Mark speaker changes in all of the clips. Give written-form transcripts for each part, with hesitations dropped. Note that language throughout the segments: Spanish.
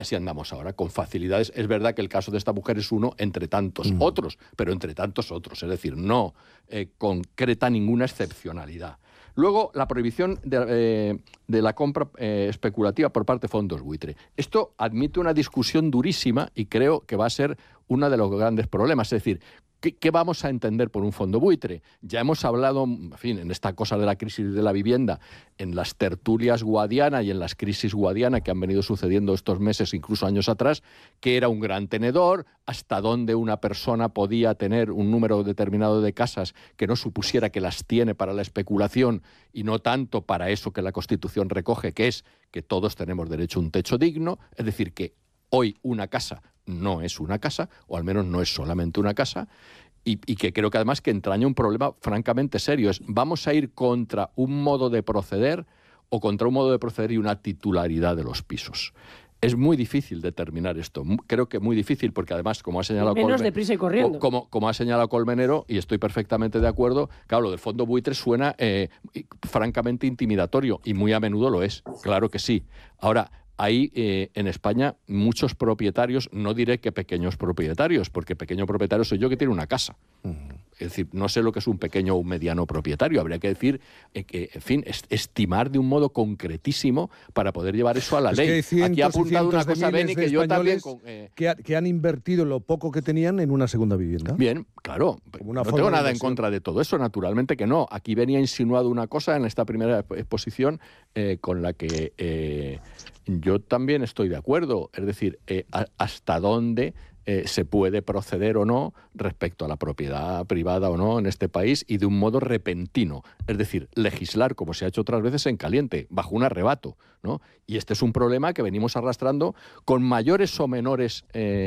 Speaker 1: Así andamos ahora, con facilidades. Es verdad que el caso de esta mujer es uno entre tantos otros, pero entre tantos otros. Es decir, no concreta ninguna excepcionalidad. Luego, la prohibición de la compra especulativa por parte de fondos buitre. Esto admite una discusión durísima y creo que va a ser uno de los grandes problemas. Es decir, ¿qué vamos a entender por un fondo buitre? Ya hemos hablado, en fin, en esta cosa de la crisis de la vivienda, en las tertulias Guadiana y en las crisis Guadiana que han venido sucediendo estos meses, incluso años atrás, que era un gran tenedor, hasta dónde una persona podía tener un número determinado de casas que no supusiera que las tiene para la especulación y no tanto para eso que la Constitución recoge, que es que todos tenemos derecho a un techo digno, es decir, que hoy una casa no es una casa, o al menos no es solamente una casa, y que creo que además que entraña un problema francamente serio. ¿Vamos a ir contra un modo de proceder o contra un modo de proceder y una titularidad de los pisos? Es muy difícil determinar esto. Creo que muy difícil porque además, como ha señalado
Speaker 2: menos deprisa y corriendo.
Speaker 1: Como ha señalado Colmenero, y estoy perfectamente de acuerdo, claro, lo del fondo buitre suena francamente intimidatorio y muy a menudo lo es, claro que sí. Ahora, hay en España muchos propietarios, no diré que pequeños propietarios, porque pequeño propietario soy yo que tiene una casa. Es decir, no sé lo que es un pequeño o un mediano propietario. Habría que decir que, en fin, estimar de un modo concretísimo para poder llevar eso a la ley.
Speaker 3: Que hay cientos
Speaker 1: aquí ha apuntado una cosa, Beni, que yo también...
Speaker 3: que han invertido lo poco que tenían en una segunda vivienda.
Speaker 1: Bien, claro. No tengo nada en contra de todo eso, naturalmente que no. Aquí venía insinuado una cosa en esta primera exposición con la que... yo también estoy de acuerdo, es decir, hasta dónde se puede proceder o no respecto a la propiedad privada o no en este país y de un modo repentino, es decir, legislar como se ha hecho otras veces en caliente, bajo un arrebato, ¿no? Y este es un problema que venimos arrastrando con mayores o menores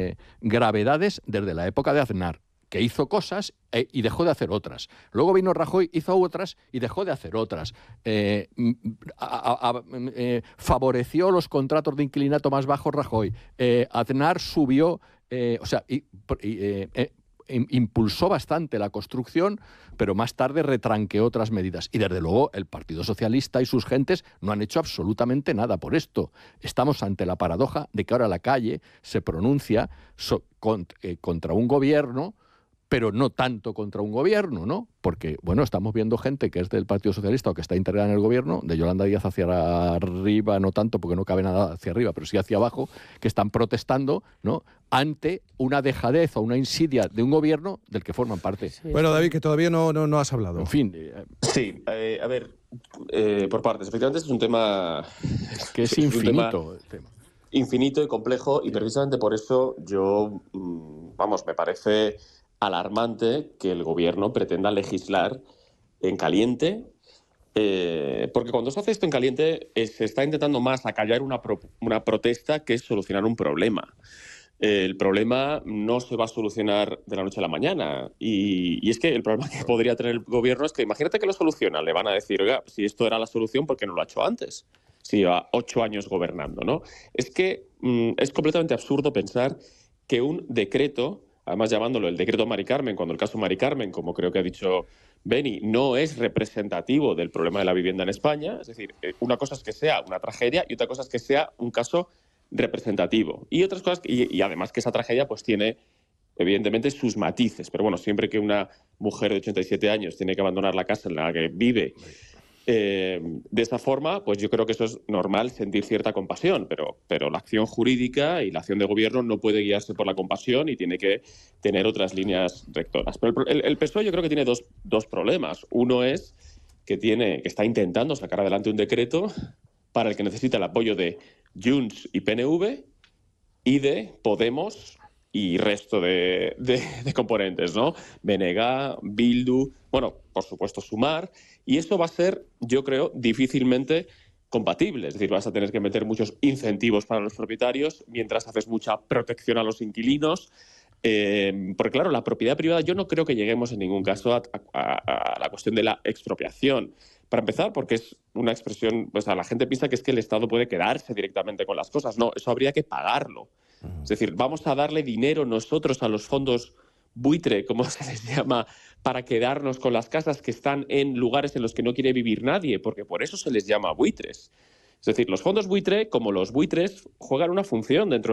Speaker 1: gravedades desde la época de Aznar, que hizo cosas y dejó de hacer otras. Luego vino Rajoy, hizo otras y dejó de hacer otras. Favoreció los contratos de inquilinato más bajos Rajoy. Aznar subió, impulsó bastante la construcción, pero más tarde retranqueó otras medidas. Y desde luego el Partido Socialista y sus gentes no han hecho absolutamente nada por esto. Estamos ante la paradoja de que ahora la calle se pronuncia contra un gobierno, pero no tanto contra un gobierno, ¿no? Porque, bueno, estamos viendo gente que es del Partido Socialista o que está integrada en el gobierno, de Yolanda Díaz hacia arriba, no tanto porque no cabe nada hacia arriba, pero sí hacia abajo, que están protestando, ¿no?, ante una dejadez o una insidia de un gobierno del que forman parte.
Speaker 3: Sí. Bueno, David, que todavía no has hablado.
Speaker 1: En fin.
Speaker 4: Sí, a ver, por partes. Efectivamente, es un tema...
Speaker 1: que es infinito el tema.
Speaker 4: Infinito y complejo, y precisamente por eso yo, me parece alarmante que el gobierno pretenda legislar en caliente, porque cuando se hace esto en caliente se está intentando más acallar una protesta que solucionar un problema. El problema no se va a solucionar de la noche a la mañana, y es que el problema que podría tener el gobierno es que imagínate que lo soluciona, le van a decir, oiga, si esto era la solución, ¿por qué no lo ha hecho antes? Si lleva 8 años gobernando, ¿no? Es que es completamente absurdo pensar que un decreto, además llamándolo el decreto Mari Carmen, cuando el caso Mari Carmen, como creo que ha dicho Beni, no es representativo del problema de la vivienda en España. Es decir, una cosa es que sea una tragedia y otra cosa es que sea un caso representativo. Y otras cosas, y además que esa tragedia pues tiene evidentemente sus matices. Pero bueno, siempre que una mujer de 87 años tiene que abandonar la casa en la que vive de esa forma, pues yo creo que eso es normal, sentir cierta compasión, pero la acción jurídica y la acción de gobierno no puede guiarse por la compasión y tiene que tener otras líneas rectoras. Pero el PSOE yo creo que tiene dos problemas. Uno es que está intentando sacar adelante un decreto para el que necesita el apoyo de Junts y PNV y de Podemos y resto de componentes, ¿no? BNG, Bildu, bueno, por supuesto Sumar, y eso va a ser, yo creo, difícilmente compatible. Es decir, vas a tener que meter muchos incentivos para los propietarios mientras haces mucha protección a los inquilinos. Porque claro, la propiedad privada, yo no creo que lleguemos en ningún caso a la cuestión de la expropiación. Para empezar, porque es una expresión, pues a la gente piensa que es que el Estado puede quedarse directamente con las cosas. No, eso habría que pagarlo. Es decir, vamos a darle dinero nosotros a los fondos buitre, como se les llama, para quedarnos con las casas que están en lugares en los que no quiere vivir nadie, porque por eso se les llama buitres. Es decir, los fondos buitre, como los buitres, juegan una función dentro